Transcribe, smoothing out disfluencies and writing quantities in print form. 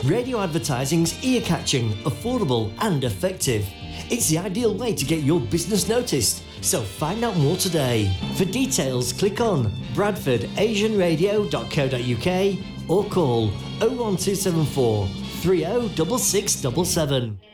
Radio advertising's ear-catching, affordable and effective. It's the ideal way to get your business noticed, so find out more today. For details, click on bradfordasianradio.co.uk or call 01274 306677.